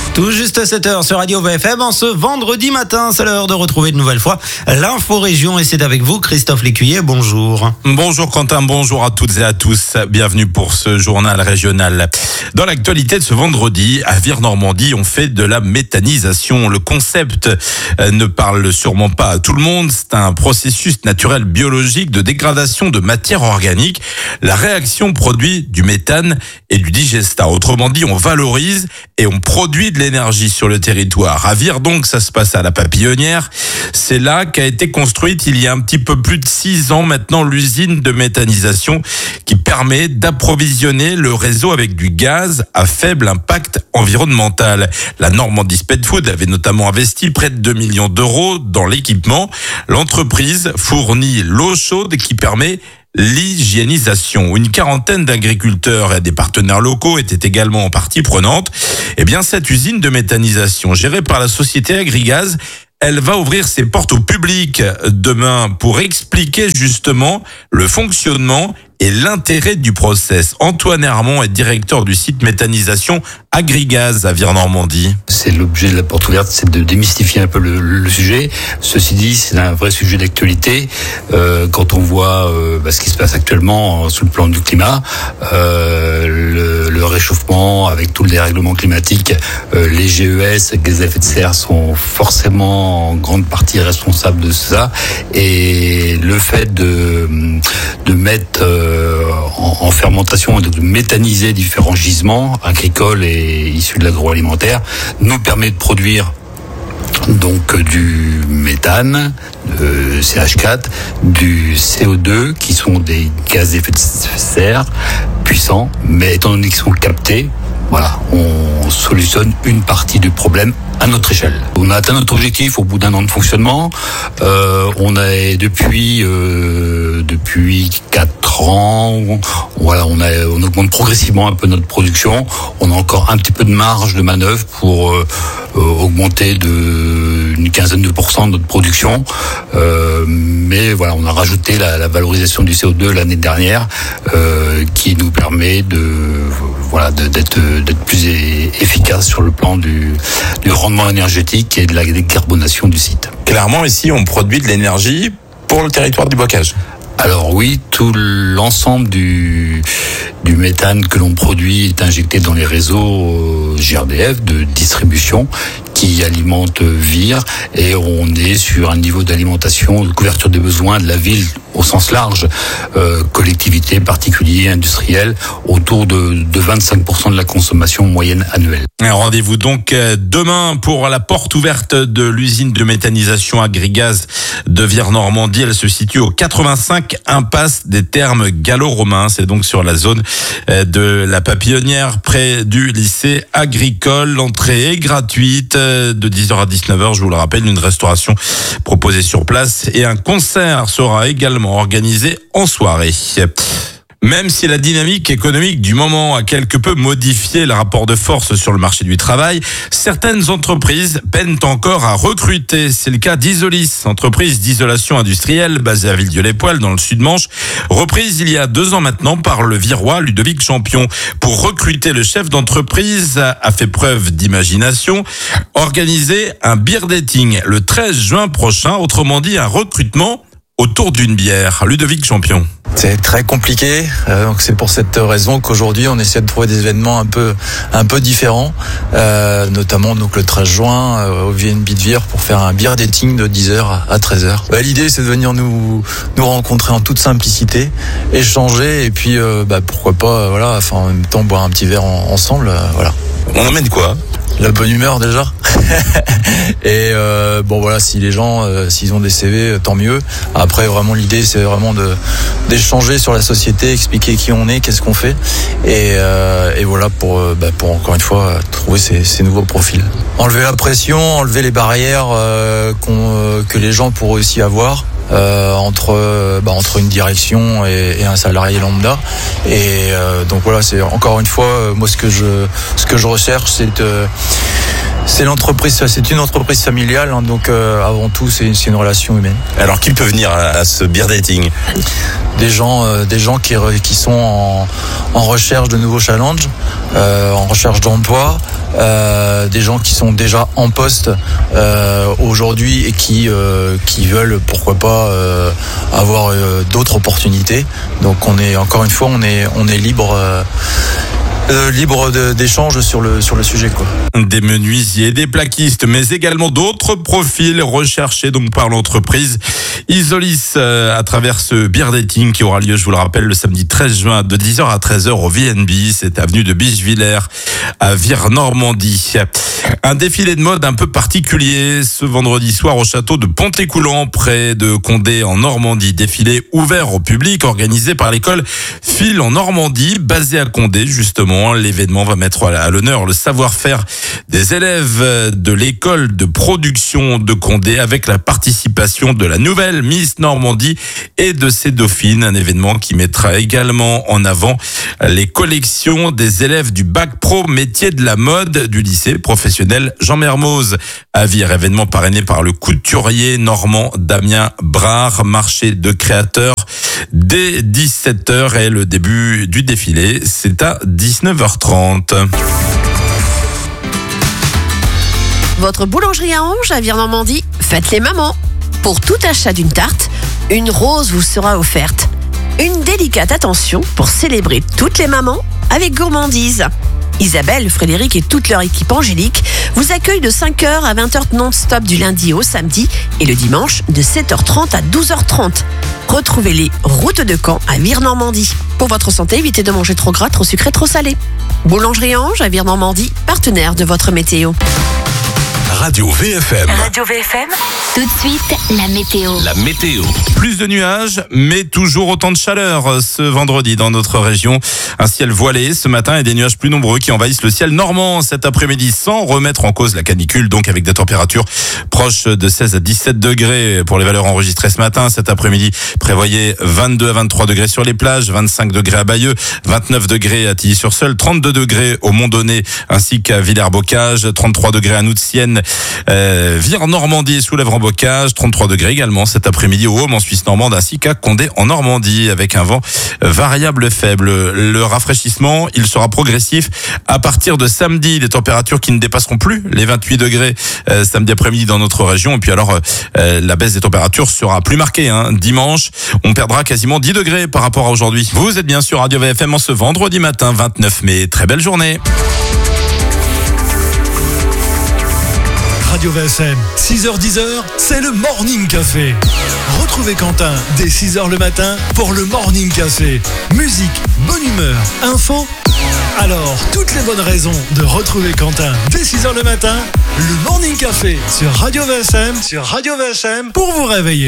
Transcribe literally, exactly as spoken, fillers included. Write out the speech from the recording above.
Tout juste à sept heures sur Radio V F M, en ce vendredi matin, c'est l'heure de retrouver une nouvelle fois l'info région et c'est avec vous Christophe Lécuyer, bonjour. Bonjour Quentin, bonjour à toutes et à tous, bienvenue pour ce journal régional. Dans l'actualité de ce vendredi, à Vire-Normandie, on fait de la méthanisation. Le concept ne parle sûrement pas à tout le monde, c'est un processus naturel biologique de dégradation de matière organique. La réaction produit du méthane et du digestat. Autrement dit, on valorise et on produit de l'énergie sur le territoire. À Vire donc, ça se passe à la Papillonnière. C'est là qu'a été construite il y a un petit peu plus de six ans maintenant l'usine de méthanisation qui permet d'approvisionner le réseau avec du gaz à faible impact environnemental. La Normandie Pet Food avait notamment investi près de deux millions d'euros dans l'équipement. L'entreprise fournit l'eau chaude qui permet l'hygiénisation. Une quarantaine d'agriculteurs et des partenaires locaux étaient également en partie prenante. Eh bien, cette usine de méthanisation gérée par la société Agrigaz, elle va ouvrir ses portes au public demain pour expliquer justement le fonctionnement et l'intérêt du process. Antoine Hermont est directeur du site méthanisation Agrigaz à Vire-Normandie. C'est l'objet de la porte ouverte, c'est de démystifier un peu le, le sujet. Ceci dit, c'est un vrai sujet d'actualité. Euh, quand on voit euh, bah, ce qui se passe actuellement euh, sous le plan du climat, euh, le, le réchauffement avec tout le dérèglement climatique, euh, les G E S, gaz à effet de serre, sont forcément en grande partie responsables de ça. Et le fait de, de mettre euh, en, en fermentation et de méthaniser différents gisements agricoles et issus de l'agroalimentaire nous permet de produire donc du méthane, de C H quatre, du C O deux qui sont des gaz à effet de serre puissants, mais étant donné qu'ils sont captés, voilà, on solutionne une partie du problème à notre échelle. On a atteint notre objectif au bout d'un an de fonctionnement. Euh, on a depuis euh, depuis quatre ans, on, voilà, on a on augmente progressivement un peu notre production. On a encore un petit peu de marge de manœuvre pour euh, euh, augmenter de une quinzaine de pourcents de notre production. Euh, mais voilà, on a rajouté la, la valorisation du C O deux l'année dernière, euh, qui nous permet de voilà de, d'être d'être plus efficace sur le plan du du rendement énergétique et de la décarbonation du site. Clairement, ici, on produit de l'énergie pour le territoire du Bocage. Alors oui, tout l'ensemble du du méthane que l'on produit est injecté dans les réseaux G R D F de distribution qui alimentent Vire, et on est sur un niveau d'alimentation, de couverture des besoins de la ville au sens large, euh, collectivités, particuliers, industriels, autour de, de vingt-cinq pour cent de la consommation moyenne annuelle. Un rendez-vous donc demain pour la porte ouverte de l'usine de méthanisation Agrigaz de Vire-Normandie. Elle se situe au quatre-vingt-cinq impasse des Thermes gallo-romains. C'est donc sur la zone de la Papillonnière, près du lycée agricole. L'entrée est gratuite de dix heures à dix-neuf heures. Je vous le rappelle, une restauration proposée sur place et un concert sera également organisé en soirée. Même si la dynamique économique du moment a quelque peu modifié le rapport de force sur le marché du travail, certaines entreprises peinent encore à recruter. C'est le cas d'Isolis, entreprise d'isolation industrielle basée à Villedieu-les-Poêles dans le Sud-Manche, reprise il y a deux ans maintenant par le Virois Ludovic Champion. Pour recruter le chef d'entreprise a fait preuve d'imagination, organiser un beer dating le treize juin prochain, autrement dit un recrutement autour d'une bière. Ludovic Champion. C'est très compliqué, euh, donc c'est pour cette raison qu'aujourd'hui on essaie de trouver des événements un peu un peu différents, euh, notamment donc le treize juin euh, au V N B de Vire pour faire un beer dating de dix heures à treize heures. Bah, l'idée c'est de venir nous nous rencontrer en toute simplicité, échanger et puis euh, bah, pourquoi pas euh, voilà, enfin en même temps boire un petit verre en, ensemble, euh, voilà. On emmène quoi ? La bonne humeur déjà. Et euh, bon voilà, si les gens euh, s'ils ont des C V, tant mieux. Après vraiment l'idée c'est vraiment de d'échanger sur la société, expliquer qui on est, qu'est-ce qu'on fait, et, euh, et voilà pour euh, bah, pour encore une fois trouver ces, ces nouveaux profils. Enlever la pression, enlever les barrières euh, qu'on, euh, que les gens pourraient aussi avoir. Euh, entre bah, entre une direction et, et un salarié lambda, et euh, donc voilà, c'est encore une fois euh, moi ce que je ce que je recherche, c'est de C'est l'entreprise, c'est une entreprise familiale, hein, donc euh, avant tout c'est, c'est une relation humaine. Alors qui peut venir à, à ce beer dating? Des gens, euh, des gens qui, qui sont en, en recherche de nouveaux challenges, euh, en recherche d'emploi, euh, des gens qui sont déjà en poste euh, aujourd'hui et qui euh, qui veulent pourquoi pas euh, avoir euh, d'autres opportunités. Donc on est encore une fois on est on est libre. Euh, Euh, libre de, d'échange sur le, sur le sujet, quoi. Des menuisiers, des plaquistes, mais également d'autres profils recherchés donc par l'entreprise Isolis euh, à travers ce beer dating qui aura lieu, je vous le rappelle, le samedi treize juin de dix heures à treize heures au V N B. C'est avenue de Bichevillers à Vire-Normandie. Un défilé de mode un peu particulier ce vendredi soir au château de Pontécoulant près de Condé en Normandie. Défilé ouvert au public organisé par l'école Phil en Normandie, basée à Condé justement. L'événement va mettre à l'honneur le savoir-faire des élèves de l'école de production de Condé avec la participation de la nouvelle Miss Normandie et de ses dauphines. Un événement qui mettra également en avant les collections des élèves du bac pro métier de la mode du lycée professionnel Jean Mermoz à Vire. Événement parrainé par le couturier normand Damien Brard, marché de créateurs dès dix-sept heures et le début du défilé, c'est à dix-neuf heures trente. Votre boulangerie à Ange à Vire-Normandie, faites les mamans. Pour tout achat d'une tarte, une rose vous sera offerte. Une délicate attention pour célébrer toutes les mamans avec gourmandise. Isabelle, Frédéric et toute leur équipe angélique vous accueillent de cinq heures à vingt heures non-stop du lundi au samedi et le dimanche de sept heures trente à douze heures trente. Retrouvez-les route de Caen à Vire-Normandie. Pour votre santé, évitez de manger trop gras, trop sucré, trop salé. Boulangerie Ange à Vire-Normandie, partenaire de votre météo. Radio V F M. Radio V F M. Tout de suite, la météo. La météo. Plus de nuages, mais toujours autant de chaleur ce vendredi dans notre région. Un ciel voilé ce matin et des nuages plus nombreux qui envahissent le ciel normand cet après-midi sans remettre en cause la canicule, donc avec des températures proches de seize à dix-sept degrés pour les valeurs enregistrées ce matin. Cet après-midi, prévoyez vingt-deux à vingt-trois degrés sur les plages, vingt-cinq degrés à Bayeux, vingt-neuf degrés à Tilly-sur-Seul, trente-deux degrés au Mont-Donné ainsi qu'à Villers-Bocage, trente-trois degrés à Noutienne, euh, Vire-Normandie et Soulèvres-en-Bocage, trente-trois degrés également cet après-midi au Haume en Suisse normande ainsi qu'à Condé en Normandie avec un vent variable faible. Le rafraîchissement, il sera progressif à partir de samedi, des températures qui ne dépasseront plus les vingt-huit degrés euh, samedi après-midi dans notre région et puis alors euh, la baisse des températures sera plus marquée hein. Dimanche, on perdra quasiment dix degrés par rapport à aujourd'hui. Vous êtes bien sur Radio V F M en ce vendredi matin vingt-neuf mai. Très belle journée. Radio V F M, six heures dix heures, c'est le Morning Café. Retrouvez Quentin dès six heures le matin pour le Morning Café. Musique, bonne humeur, info. Alors, toutes les bonnes raisons de retrouver Quentin dès six heures le matin, le Morning Café sur Radio V F M, sur Radio V F M pour vous réveiller.